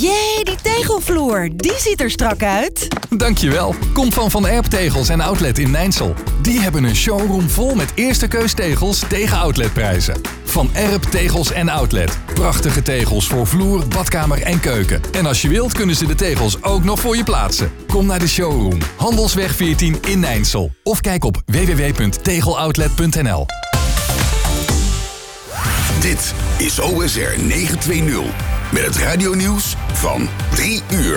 Jee, die tegelvloer, die ziet er strak uit. Dankjewel. Kom van Erp Tegels en Outlet in Nijnsel. Die hebben een showroom vol met eerste keus tegels tegen outletprijzen. Van Erp Tegels en Outlet. Prachtige tegels voor vloer, badkamer en keuken. En als je wilt kunnen ze de tegels ook nog voor je plaatsen. Kom naar de showroom. Handelsweg 14 in Nijnsel. Of kijk op www.tegeloutlet.nl. Dit is OSR 920. Met het radionieuws van 3 uur.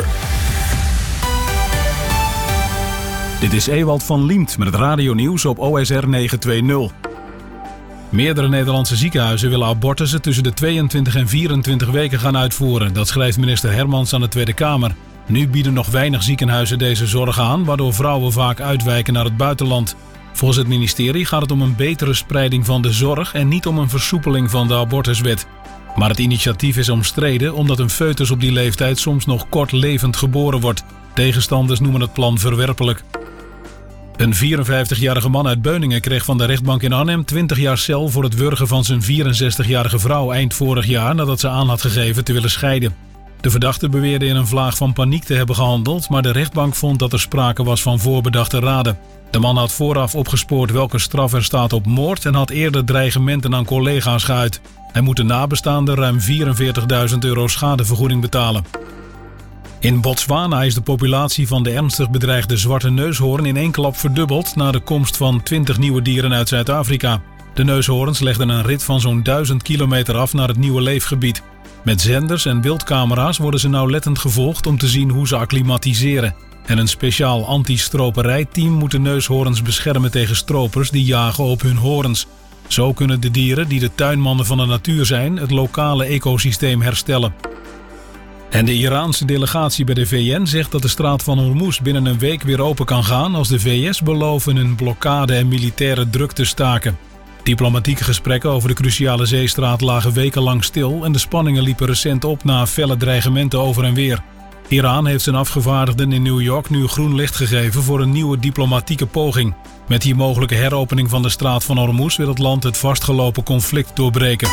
Dit is Ewald van Liemt met het radionieuws op OSR 920. Meerdere Nederlandse ziekenhuizen willen abortussen tussen de 22 en 24 weken gaan uitvoeren. Dat schrijft minister Hermans aan de Tweede Kamer. Nu bieden nog weinig ziekenhuizen deze zorg aan, waardoor vrouwen vaak uitwijken naar het buitenland. Volgens het ministerie gaat het om een betere spreiding van de zorg en niet om een versoepeling van de abortuswet. Maar het initiatief is omstreden omdat een foetus op die leeftijd soms nog kort levend geboren wordt. Tegenstanders noemen het plan verwerpelijk. Een 54-jarige man uit Beuningen kreeg van de rechtbank in Arnhem 20 jaar cel voor het wurgen van zijn 64-jarige vrouw eind vorig jaar nadat ze aan had gegeven te willen scheiden. De verdachte beweerde in een vlaag van paniek te hebben gehandeld, maar de rechtbank vond dat er sprake was van voorbedachte raden. De man had vooraf opgespoord welke straf er staat op moord en had eerder dreigementen aan collega's geuit. Hij moet de nabestaanden ruim €44.000 schadevergoeding betalen. In Botswana is de populatie van de ernstig bedreigde zwarte neushoorn in één klap verdubbeld na de komst van 20 nieuwe dieren uit Zuid-Afrika. De neushoorns legden een rit van zo'n 1000 kilometer af naar het nieuwe leefgebied. Met zenders en wildcamera's worden ze nauwlettend gevolgd om te zien hoe ze acclimatiseren. En een speciaal anti-stroperijteam moet de neushoorns beschermen tegen stropers die jagen op hun hoorns. Zo kunnen de dieren, die de tuinmannen van de natuur zijn, het lokale ecosysteem herstellen. En de Iraanse delegatie bij de VN zegt dat de straat van Hormuz binnen een week weer open kan gaan als de VS beloven een blokkade en militaire druk te staken. Diplomatieke gesprekken over de cruciale zeestraat lagen wekenlang stil en de spanningen liepen recent op na felle dreigementen over en weer. Iran heeft zijn afgevaardigden in New York nu groen licht gegeven voor een nieuwe diplomatieke poging. Met die mogelijke heropening van de straat van Hormuz wil het land het vastgelopen conflict doorbreken.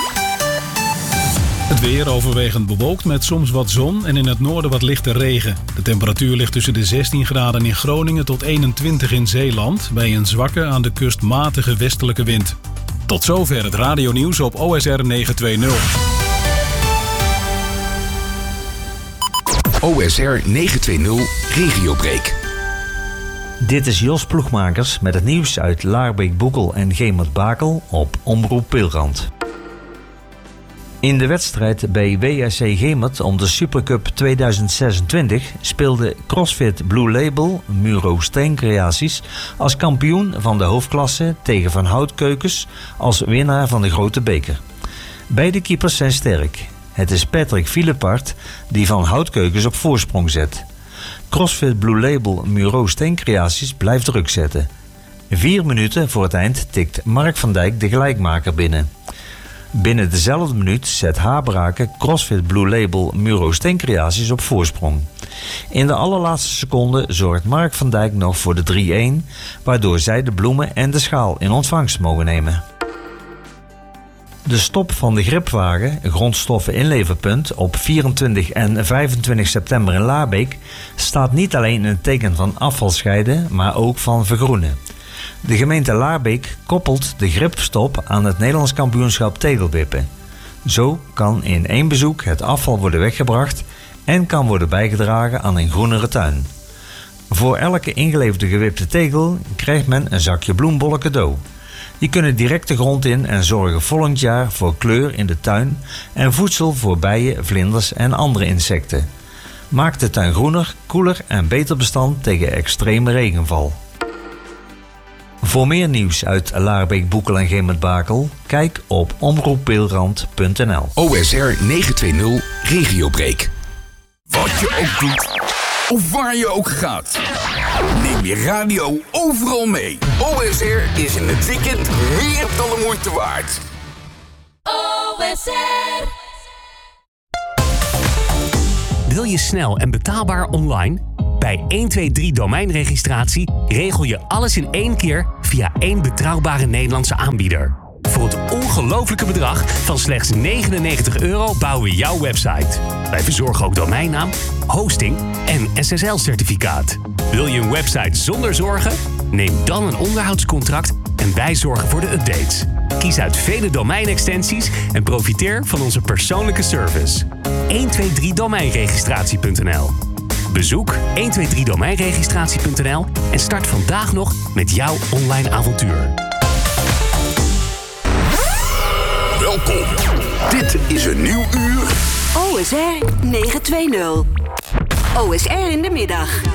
Het weer overwegend bewolkt met soms wat zon en in het noorden wat lichte regen. De temperatuur ligt tussen de 16 graden in Groningen tot 21 in Zeeland, bij een zwakke aan de kust matige westelijke wind. Tot zover het radionieuws op OSR 920. OSR 920 Regiobreak. Dit is Jos Ploegmakers met het nieuws uit Laarbeek, Boekel en Gemert-Bakel op Omroep Pilrand. In de wedstrijd bij WSC Gemert om de Supercup 2026 speelde CrossFit Blue Label Muro Steencreaties als kampioen van de hoofdklasse tegen Van Houtkeukens als winnaar van de grote beker. Beide keepers zijn sterk. Het is Patrick Philippart die Van Houtkeukens op voorsprong zet. CrossFit Blue Label Muro Steencreaties blijft druk zetten. 4 minuten voor het eind tikt Mark van Dijk de gelijkmaker binnen. Binnen dezelfde minuut zet Habraken CrossFit Blue Label Muro Steencreaties op voorsprong. In de allerlaatste seconde zorgt Mark van Dijk nog voor de 3-1, waardoor zij de bloemen en de schaal in ontvangst mogen nemen. De stop van de gripwagen, grondstoffen inleverpunt, op 24 en 25 september in Laarbeek staat niet alleen in het teken van afvalscheiden, maar ook van vergroenen. De gemeente Laarbeek koppelt de gripstop aan het Nederlands kampioenschap tegelwippen. Zo kan in 1 bezoek het afval worden weggebracht en kan worden bijgedragen aan een groenere tuin. Voor elke ingeleverde gewipte tegel krijgt men een zakje bloembollen cadeau. Die kunnen direct de grond in en zorgen volgend jaar voor kleur in de tuin en voedsel voor bijen, vlinders en andere insecten. Maak de tuin groener, koeler en beter bestand tegen extreme regenval. Voor meer nieuws uit Laarbeek, Boekel en Gemert-Bakel, kijk op omroeppeelrand.nl. OSR 920 Regiobreak. Wat je ook doet, of waar je ook gaat, neem je radio overal mee. OSR is in het weekend meer dan de moeite waard. OSR. Wil je snel en betaalbaar online? Bij 123 domeinregistratie regel je alles in 1 keer via 1 betrouwbare Nederlandse aanbieder. voor het ongelofelijke bedrag van slechts €99 bouwen we jouw website. Wij verzorgen ook domeinnaam, hosting en SSL-certificaat. Wil je een website zonder zorgen? Neem dan een onderhoudscontract en wij zorgen voor de updates. Kies uit vele domeinextensies en profiteer van onze persoonlijke service. 123domeinregistratie.nl. Bezoek 123domeinregistratie.nl en start vandaag nog met jouw online avontuur. Welkom. Dit is een nieuw uur. OSR 920. OSR in de middag.